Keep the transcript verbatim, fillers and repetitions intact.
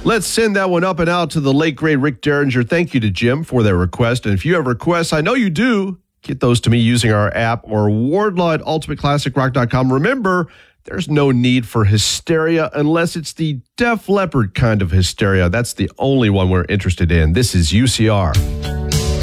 Let's send that one up and out to the late, great Rick Derringer. Thank you to Jim for their request. And if you have requests, I know you do, get those to me using our app or Wardlaw at ultimate classic rock dot com. Remember, there's no need for hysteria unless it's the Def Leppard kind of hysteria. That's the only one we're interested in. This is U C R.